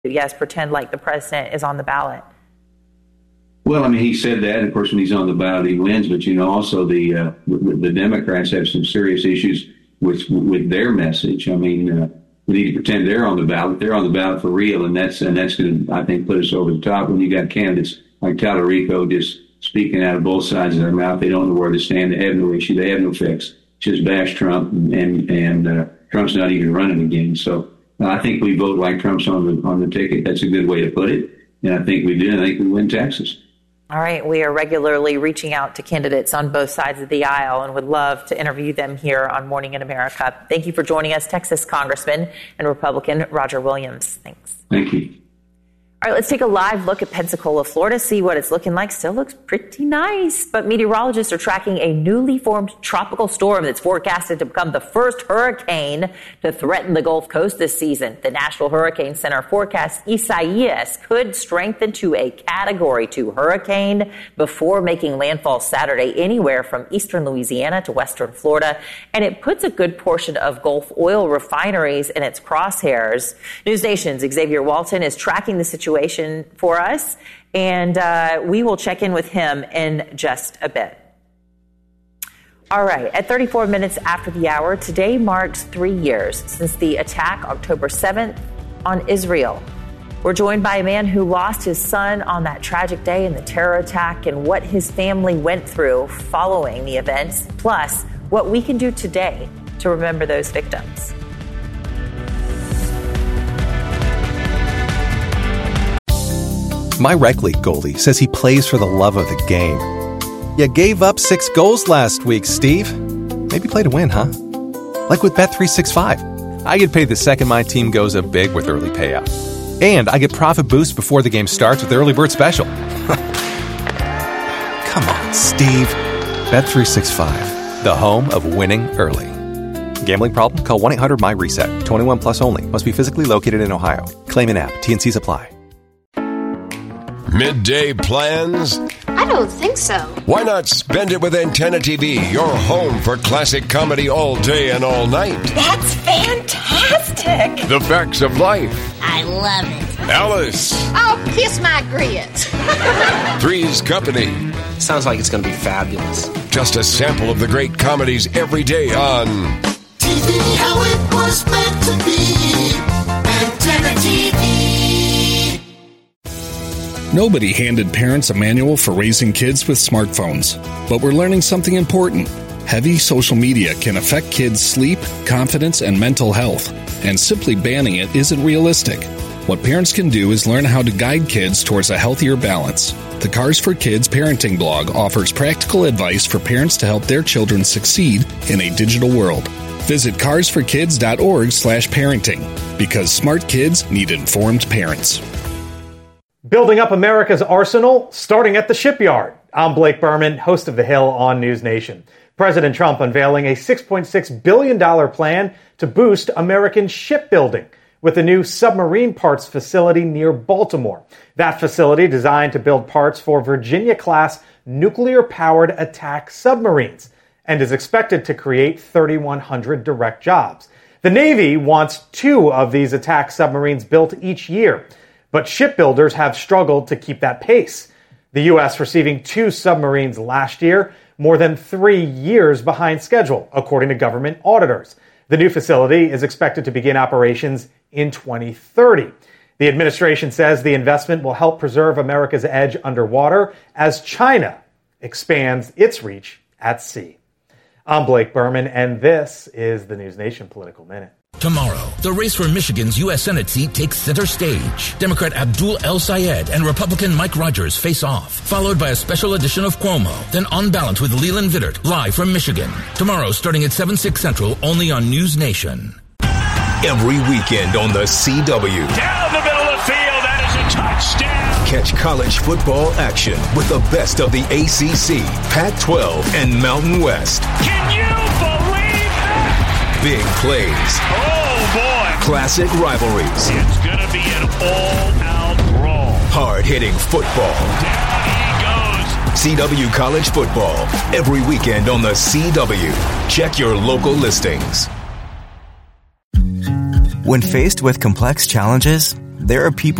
Yes, pretend like the president is on the ballot. Well, I mean, he said that. Of course, when he's on the ballot, he wins. But, also the Democrats have some serious issues with their message. I mean, we need to pretend they're on the ballot. They're on the ballot for real. And that's going to, I think, put us over the top when you got candidates like Tallarico just speaking out of both sides of their mouth. They don't know where they stand. They have no issue. They have no fix. Just bash Trump, and Trump's not even running again. So I think we vote like Trump's on the ticket. That's a good way to put it. And I think we do. I think we win Texas. All right. We are regularly reaching out to candidates on both sides of the aisle and would love to interview them here on Morning in America. Thank you for joining us, Texas Congressman and Republican Roger Williams. Thanks. Thank you. All right, let's take a live look at Pensacola, Florida, see what it's looking like. Still looks pretty nice, but meteorologists are tracking a newly formed tropical storm that's forecasted to become the first hurricane to threaten the Gulf Coast this season. The National Hurricane Center forecasts Isaias could strengthen to a Category 2 hurricane before making landfall Saturday anywhere from eastern Louisiana to western Florida, and it puts a good portion of Gulf oil refineries in its crosshairs. News Nation's Xavier Walton is tracking the situation for us, and we will check in with him in just a bit. All right, at 34 minutes after the hour, today marks 3 years since the attack October 7th on Israel. We're joined by a man who lost his son on that tragic day in the terror attack and what his family went through following the events, plus what we can do today to remember those victims. My rec league goalie says he plays for the love of the game. You gave up 6 goals last week, Steve. Maybe play to win, huh? Like with Bet365. I get paid the second my team goes up big with early payout. And I get profit boost before the game starts with the early bird special. Come on, Steve. Bet365, the home of winning early. Gambling problem? Call 1-800-MY-RESET. 21 plus only. Must be physically located in Ohio. Claim in app. T&Cs apply. Midday plans? I don't think so. Why not spend it with Antenna TV, your home for classic comedy all day and all night? That's fantastic. The Facts of Life. I love it. Alice. Oh, kiss my grits. Three's Company. Sounds like it's going to be fabulous. Just a sample of the great comedies every day on TV, how it was meant to be. Antenna TV. Nobody handed parents a manual for raising kids with smartphones, but we're learning something important. Heavy social media can affect kids' sleep, confidence, and mental health, and simply banning it isn't realistic. What parents can do is learn how to guide kids towards a healthier balance. The Cars for Kids parenting blog offers practical advice for parents to help their children succeed in a digital world. Visit carsforkids.org/parenting, because smart kids need informed parents. Building up America's arsenal, starting at the shipyard. I'm Blake Berman, host of The Hill on News Nation. President Trump unveiling a $6.6 billion plan to boost American shipbuilding with a new submarine parts facility near Baltimore. That facility, designed to build parts for Virginia-class nuclear-powered attack submarines, and is expected to create 3,100 direct jobs. The Navy wants 2 of these attack submarines built each year, but shipbuilders have struggled to keep that pace. The U.S. receiving 2 submarines last year, more than 3 years behind schedule, according to government auditors. The new facility is expected to begin operations in 2030. The administration says the investment will help preserve America's edge underwater as China expands its reach at sea. I'm Blake Berman, and this is the News Nation Political Minute. Tomorrow, the race for Michigan's U.S. Senate seat takes center stage. Democrat Abdul El-Sayed and Republican Mike Rogers face off, followed by a special edition of Cuomo, then On Balance with Leland Vittert, live from Michigan. Tomorrow, starting at 7/6 Central, only on News Nation. Every weekend on the CW. Down the middle of the field, that is a touchdown. Catch college football action with the best of the ACC, Pac-12, and Mountain West. Can you believe that? Big plays. Oh, boy. Classic rivalries. It's going to be an all-out brawl. Hard-hitting football. Down he goes. CW College Football. Every weekend on the CW. Check your local listings. When faced with complex challenges, There are people